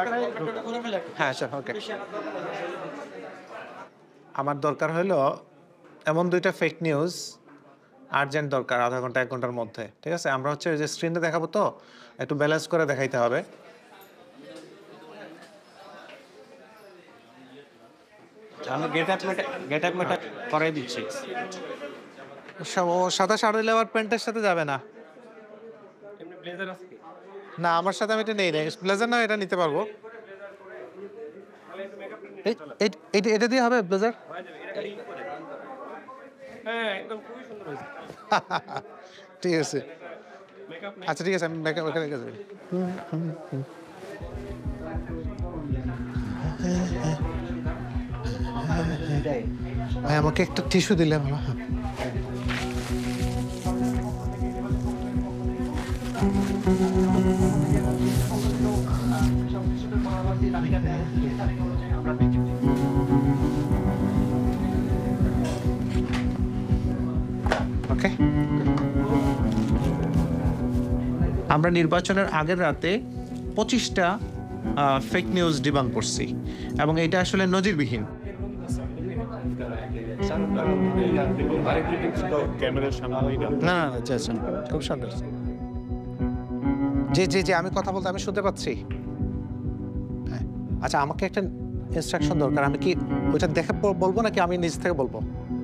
হ্যাঁ স্যার, ওকে। আমার দরকার হলো এমন ২ টা ফেক নিউজ আর্জেন্ট দরকার ০.৫ ঘন্টা ১ ঘন্টার মধ্যে। ঠিক আছে? আমরা হচ্ছে ওই যে স্ক্রিনে দেখাবো তো একটু ব্যালেন্স করে দেখাইতে হবে। আমি গেট আপ মেটা করাই দিচ্ছি। ও সাদা শাড়ি লেওয়ার প্যান্টের সাথে যাবে না। এমনি ব্লেজার আছে কি? না, আমার সাথে আমি এটা নেই নাই। ব্লেজার না, এটা নিতে পারবো। এটা দিয়ে হবে ব্লেজার? হয়ে যাবে, এটা খালি করে। হ্যাঁ, একদম খুবই সুন্দর হয়েছে। ঠিক আছে। মেকআপ নেই। আচ্ছা ঠিক আছে, আমি মেকআপ ওখানে গেছি। ভাই আমাকে একটা টিস্যু দিলে ভালো হয়। ওকে। আমরা নির্বাচনের আগের রাতে ২৫টা ফেক নিউজ ডিবাঙ্ক করছি এবং এটা আসলে নজিরবিহীন। ক্যামেরার সামনে না না আচ্ছা আচ্ছা, খুব সুন্দর। জি জি জি, আমি কথা বলতে আমি শুনতে পাচ্ছি। হ্যাঁ, আচ্ছা আমাকে একটা ইনস্ট্রাকশন দরকার। আমি কি ওইটা দেখে বলবো নাকি আমি নিজ থেকে বলবো?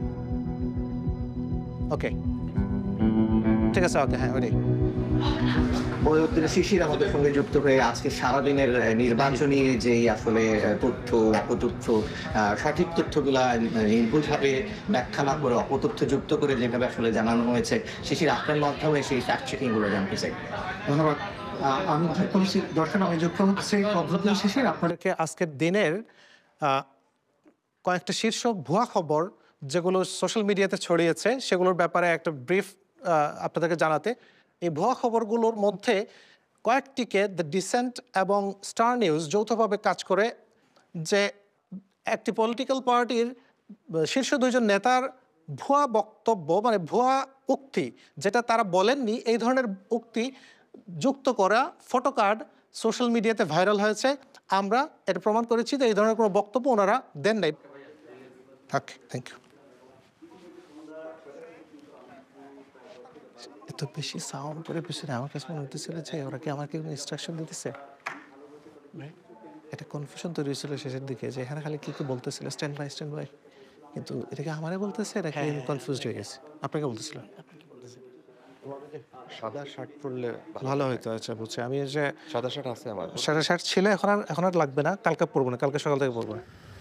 ওকে ঠিক আছে, ওকে হ্যাঁ ওইটাই। পরবর্তীতে শিশির আমাদের সঙ্গে যুক্ত হয়ে আজকে সারাদিনের নির্বাচনী যেই আসলে তথ্য অপতথ্য সঠিক তথ্যগুলা নির্ভুলভাবে ব্যাখ্যা না করে অপতথ্য যুক্ত করে যেভাবে আসলে জানানো হয়েছে, শিশির আপনার মাধ্যমে সেই ফ্যাক্ট চেকিং গুলো জানতে চাই। ধন্যবাদ। আমি যুক্ত হচ্ছি, দর্শন আমি যুক্ত হচ্ছি পদ্ধতি শেষে আপনার আপনাদেরকে আজকের দিনের কয়েকটা শীর্ষক ভুয়া খবর যেগুলো সোশ্যাল মিডিয়াতে ছড়িয়েছে সেগুলোর ব্যাপারে একটা ব্রিফ আপনাদেরকে জানাতে। এই ভুয়া খবরগুলোর মধ্যে কয়েকটিকে দ্য ডিসেন্ট এবং স্টার নিউজ যৌথভাবে কাজ করে যে একটি পলিটিক্যাল পার্টির শীর্ষ ২ জন নেতার ভুয়া বক্তব্য মানে ভুয়া উক্তি, যেটা তারা বলেননি এই ধরনের উক্তি যুক্ত করা ফটো কার্ড সোশ্যাল মিডিয়াতে ভাইরাল হয়েছে। আমরা এটা প্রমাণ করেছি যে এই ধরনের কোনো বক্তব্য ওনারা দেন নাই। ওকে, থ্যাংক ইউ। এত বেশি সাউন্ড করে পিছনে আমার কাছে মনে হতেছিল যে ওরা কি আমাকে ইনস্ট্রাকশন দিতেছে। এটা কনফিউশন তৈরি হয়েছিল শেষের দিকে যে এখানে খালি কি কি বলতেছিল স্ট্যান্ড বাই, কিন্তু এটাকে আমারে বলতেছে নাকি আমি কনফিউজড হয়ে গেছি। আপনাকে বলতেছিল সাদা শার্ট পরলে ভালো হইতো। আচ্ছা বুঝছি। আমি যে সাদা শার্ট আছে আমার। সাদা শার্ট ছিল, এখন আর লাগবে না, কালকে পরবো না, কালকে সকাল থেকে পরবো।